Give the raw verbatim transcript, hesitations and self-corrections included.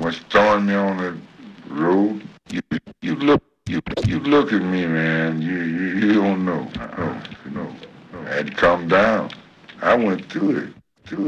was throwing me on the road. You, you look, you, you look at me, man. You, you, you don't know. No, no. I had to calm down. I went through it.